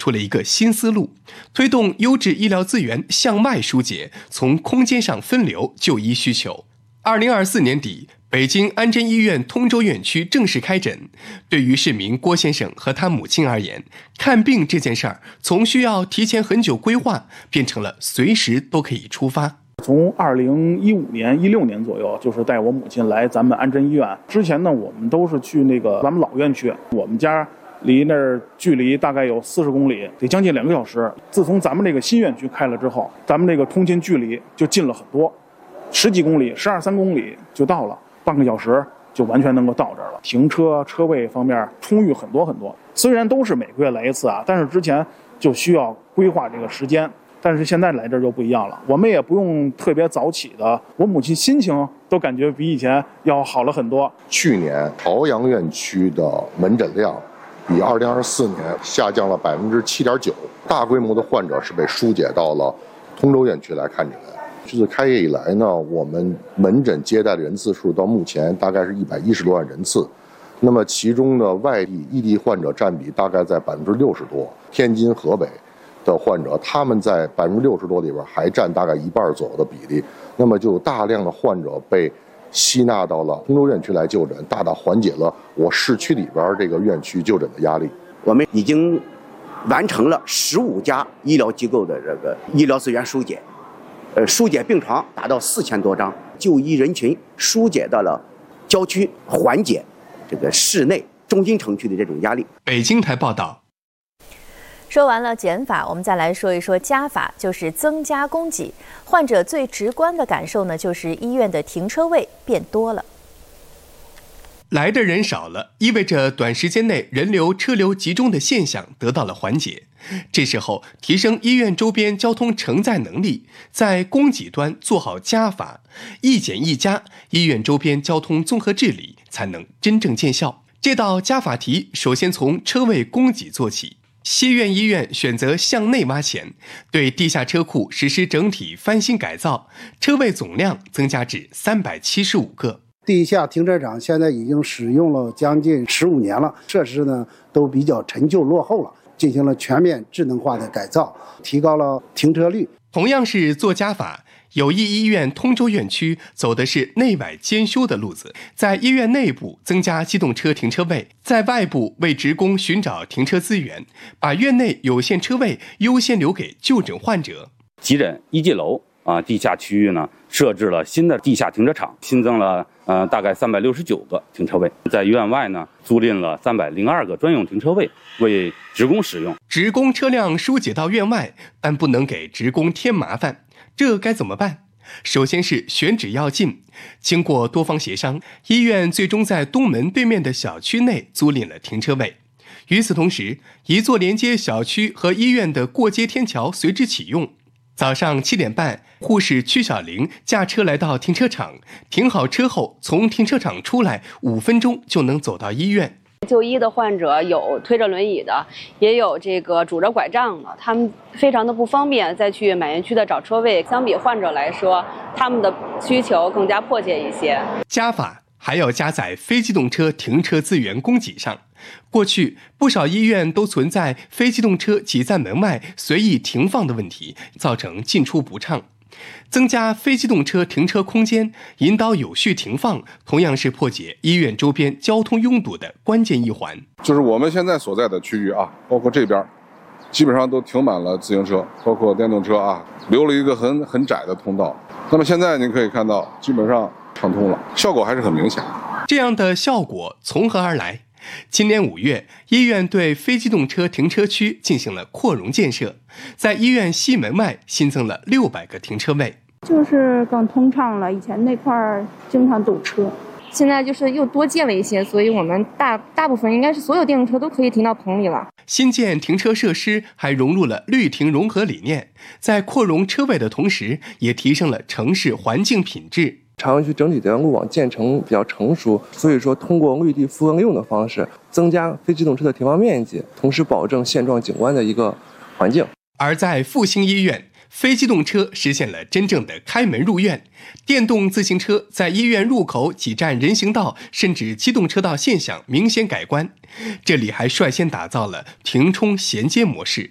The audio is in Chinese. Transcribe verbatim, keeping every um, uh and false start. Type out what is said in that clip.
出了一个新思路，推动优质医疗资源向外疏解，从空间上分流就医需求。二零二四年底，北京安贞医院通州院区正式开诊。对于市民郭先生和他母亲而言，看病这件事儿从需要提前很久规划，变成了随时都可以出发。 从二零一五年、一六年左右，就是带我母亲来咱们安贞医院。之前呢，我们都是去那个咱们老院区，我们家离那儿距离大概有四十公里，得将近两个小时。自从咱们这个新院区开了之后，咱们这个通勤距离就近了很多，十几公里、十二三公里就到了，半个小时就完全能够到这儿了。停车车位方面充裕很多很多。虽然都是每个月来一次啊，但是之前就需要规划这个时间。但是现在来这儿就不一样了，我们也不用特别早起的，我母亲心情都感觉比以前要好了很多。 去年朝阳院区的门诊量比二零二四年下降了百分之七点九，大规模的患者是被疏解到了通州院区来看诊。自开业以来呢，我们门诊接待的人次数到目前大概是一百一十多万人次，那么其中的外地、异地患者占比大概在百分之六十多，天津、河北的患者，他们在百分之六十多里边还占大概一半左右的比例，那么就有大量的患者被吸纳到了通州院区来就诊，大大缓解了我市区里边这个院区就诊的压力。 我们已经完成了十五家医疗机构的这个医疗资源疏解，呃，疏解病床达到四千多张，就医人群疏解到了郊区，缓解这个市内中心城区的这种压力。 北京台报道。 说完了减法，我们再来说一说加法，就是增加供给。患者最直观的感受呢，就是医院的停车位变多了。 来的人少了，意味着短时间内人流车流集中的现象得到了缓解。这时候，提升医院周边交通承载能力，在供给端做好加法，一减一加，医院周边交通综合治理才能真正见效。这道加法题首先从车位供给做起。西苑医院选择向内挖钱，对地下车库实施整体翻新改造，车位总量增加至三百七十五个。 地下停车场现在已经使用了将近十五年了，设施呢都比较陈旧落后了，进行了全面智能化的改造，提高了停车率。 同样是做加法，友谊医院通州院区走的是内外兼修的路子，在医院内部增加机动车停车位，在外部为职工寻找停车资源，把院内有限车位优先留给就诊患者。 急诊一级楼啊，地下区域呢设置了新的地下停车场，新增了呃大概三百六十九个停车位。在院外呢租赁了三百零二个专用停车位，为职工使用。 职工车辆疏解到院外，但不能给职工添麻烦，这该怎么办？首先是选址要近，经过多方协商，医院最终在东门对面的小区内租赁了停车位。与此同时，一座连接小区和医院的过街天桥随之启用。早上七点半，护士曲小玲驾车来到停车场，停好车后，从停车场出来，五分钟就能走到医院。 就医的患者有推着轮椅的，也有这个拄着拐杖的，他们非常的不方便再去满园区的找车位。相比患者来说，他们的需求更加迫切一些。 加法还要加在非机动车停车资源供给上。过去不少医院都存在非机动车挤在门外随意停放的问题，造成进出不畅。增加非机动车停车空间，引导有序停放，同样是破解医院周边交通拥堵的关键一环。 就是我们现在所在的区域啊，包括这边，基本上都停满了自行车，包括电动车啊，留了一个很很窄的通道。那么现在您可以看到，基本上畅通了，效果还是很明显。 这样的效果从何而来？今年五月，医院对非机动车停车区进行了扩容建设，在医院西门外新增了六百个停车位， 就是更通畅了。以前那块儿经常堵车，现在就是又多建了一些，所以我们大大部分应该是所有电动车都可以停到棚里了。 新建停车设施还融入了绿停融合理念，在扩容车位的同时，也提升了城市环境品质。 朝阳区整体的路网建成比较成熟，所以说通过绿地复合利用的方式，增加非机动车的停放面积，同时保证现状景观的一个环境。 而在复兴医院，非机动车实现了真正的开门入院，电动自行车在医院入口挤占人行道甚至机动车道现象明显改观。这里还率先打造了停冲衔接模式，